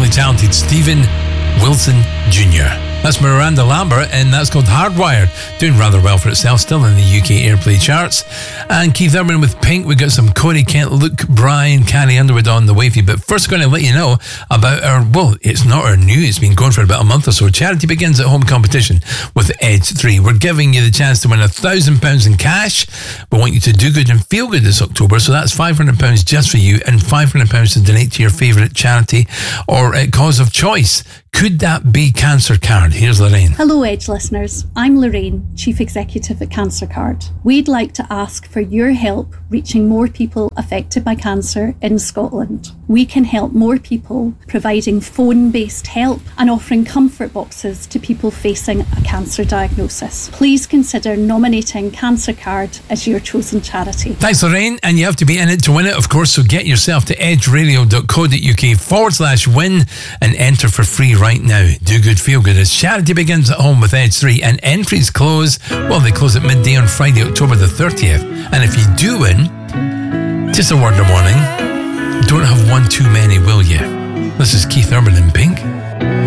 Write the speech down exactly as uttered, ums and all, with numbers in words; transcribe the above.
the talented Stephen Wilson Junior That's Miranda Lambert, and that's called Hardwired, doing rather well for itself, still in the U K Airplay charts. And Keith Urban with Pink. We got some Cody Kent, Luke Bryan, Carrie Underwood on the way for you. But first, going to let you know about our, well, it's not our new, it's been going for about a month or so. Charity Begins at Home competition with Edge three. We're giving you the chance to win one thousand pounds in cash. We want you to do good and feel good this October, so that's five hundred pounds just for you and five hundred pounds to donate to your favourite charity or uh, cause of choice. Could that be Cancer Card? Here's Lorraine. Hello, Edge listeners. I'm Lorraine, Chief Executive at Cancer Card. We'd like to ask for your help reaching more people affected by cancer in Scotland. We can help more people providing phone-based help and offering comfort boxes to people facing a cancer diagnosis. Please consider nominating Cancer Card as your chosen charity. Thanks, Lorraine. And you have to be in it to win it, of course, so get yourself to edgeradio.co.uk forward slash win and enter for free right now. Do good, feel good as Charity Begins at Home with Edge three, and entries close, well, they close at midday on Friday, October the thirtieth. And if you do win, just a word of warning, don't have one too many, will you? This is Keith Urban in Pink.